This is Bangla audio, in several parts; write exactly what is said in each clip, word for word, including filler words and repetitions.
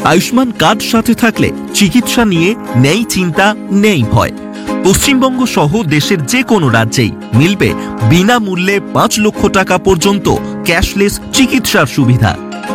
আয়ুষ্মান কার্ড সাথে থাকলে চিকিৎসা নিয়ে নেই চিন্তা, নেই ভয়। পশ্চিমবঙ্গ সহ দেশের যে কোনো রাজ্যেই মিলবে বিনামূল্যে পাঁচ লক্ষ টাকা পর্যন্ত ক্যাশলেস চিকিৎসার সুবিধা।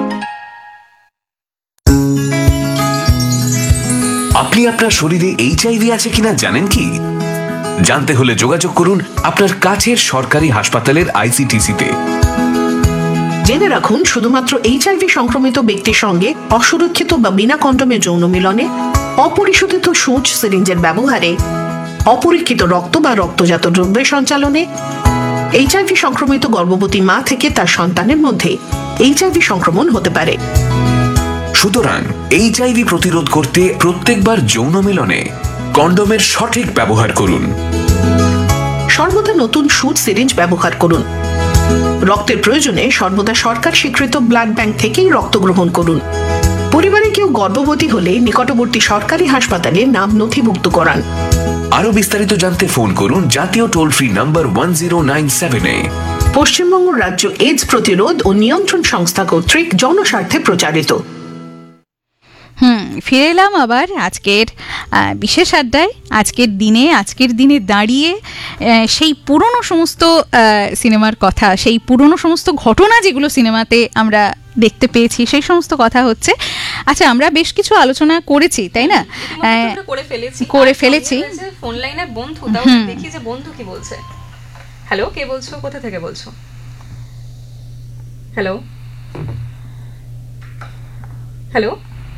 আপনি আপনার শরীরে এইচআইভি আছে কিনা জানেন কি? জানতে হলে যোগাযোগ করুন আপনার কাছের সরকারি হাসপাতালের আইসিটিসিতে। জেনে রাখুন, শুধুমাত্র এইচআইভি সংক্রমিত ব্যক্তির সঙ্গে অসুরক্ষিত বা বিনা কন্ডোমে যৌন মিলনে, অপরিশোধিত সূঁচ সিরিঞ্জের ব্যবহারে, অপরীক্ষিত রক্ত বা রক্তজাত দ্রব্যের সঞ্চালনে, এইচআইভি সংক্রমিত গর্ভবতী মা থেকে তার সন্তানের মধ্যে এইচআইভি সংক্রমণ হতে পারে। সুতরাং এইচআইভি প্রতিরোধ করতে প্রত্যেকবার যৌন মিলনে কন্ডোমের সঠিক ব্যবহার করুন। সর্বদা নতুন সূঁচ সিরিঞ্জ ব্যবহার করুন। রক্তের প্রয়োজনে সর্বদা সরকার স্বীকৃত ব্লাড ব্যাংক থেকেই রক্ত গ্রহণ করুন। পরিবারে কেউ গর্ভবতী হলে নিকটবর্তী সরকারি হাসপাতালে নাম নথিভুক্ত করান। আরো বিস্তারিত জানতে ফোন করুন জাতীয় toll free number one zero nine seven এ। পশ্চিমবঙ্গ রাজ্য এইডস প্রতিরোধ ও নিয়ন্ত্রণ সংস্থা কর্তৃক জনস্বার্থে প্রচারিত। হুম ফিরে এলাম আবার আজকের বিশেষ আড্ডায়। আজকের দিনে আজকের দিনে দাঁড়িয়ে সেই পুরনো সমস্ত সিনেমার কথা, সেই পুরনো সমস্ত ঘটনা যেগুলো সিনেমাতে আমরা দেখতে পেয়েছি, সেই সমস্ত কথা হচ্ছে। আচ্ছা, আমরা বেশ কিছু আলোচনা করেছি, তাই না? করে ফেলেছি করে ফেলেছি ফোন লাইনে বন্ধু, তাও দেখি যে বন্ধু কি বলছে। হ্যালো, কে বলছো? কোথা থেকে বলছো? হ্যালো হ্যালো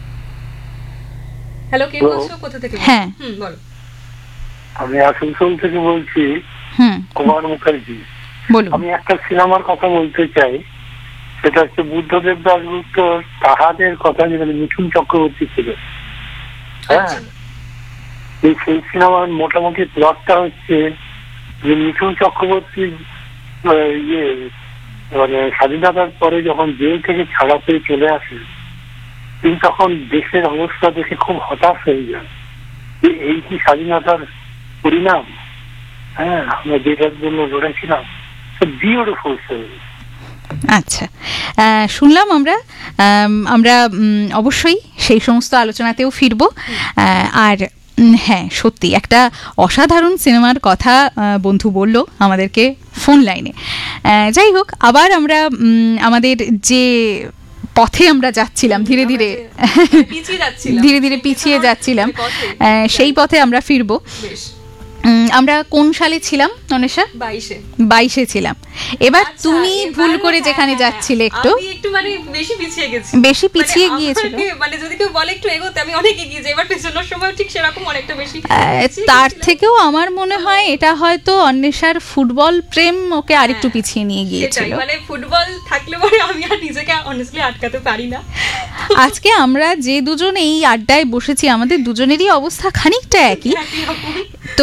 হ্যালো কে বলছো? কোথা থেকে? হ্যাঁ, হুম বলো। আমি আসানসোল থেকে বলছি, হুম কুমার মুখার্জি। বলুন। আমি একটা সিনেমার কথা বলতে চাই, সেটা হচ্ছে বুদ্ধদেব দাশগুপ্ত তাহাদের কথা, যেখানে মিঠুন চক্রবর্তী ছিল। হ্যাঁ, এই সেই সিনেমার মোটামুটি প্লটটা হচ্ছে যে মিঠুন চক্রবর্তী ইয়ে মানে স্বাধীনতার পরে যখন জেল থেকে ছাড়া পেয়ে চলে আসে, তিনি তখন দেশের অবস্থা দেখে খুব হতাশ হয়ে যান। এই কি স্বাধীনতার পরিণাম? হ্যাঁ, আমরা যেটার জন্য লড়েছিলাম। Beautiful story. আচ্ছা, শুনলাম আমরা আমরা অবশ্যই সেই সমস্ত আলোচনাতেও ফিরবো। আর হ্যাঁ, সত্যি একটা অসাধারণ সিনেমার কথা বন্ধু বলল আমাদেরকে ফোন লাইনে। যাই হোক, আবার আমরা আমাদের যে পথে আমরা যাচ্ছিলাম, ধীরে ধীরে ধীরে ধীরে পিছিয়ে যাচ্ছিলাম, সেই পথে আমরা ফিরবো। আমরা কোন সালে ছিলাম অনেশা? বাইশে বাইশে ছিলাম। এবার তুমি ভুল করে যেখানে যাচ্ছিলে একটু একটু মানে বেশি পিছিয়ে গেছি, বেশি পিছিয়ে গিয়েছিল। মানে যদি কেউ বলে একটু এগোতে, আমি অনেক এগিয়ে যাই। এবার পেছনের সময় ঠিক সেরকম অনেকটা বেশি। তার থেকেও আমার মনে হয় এটা হয়তো অন্বেষার ফুটবল প্রেম ওকে আরেকটু পিছিয়ে নিয়ে গিয়েছিল। মানে ফুটবল থাকলে পরে আমি আর নিজেকে অনেস্টলি আটকাতে পারি না। আজকে আমরা যে দুজন এই আড্ডায় বসেছি, আমাদের দুজনেরই অবস্থা খানিকটা একই।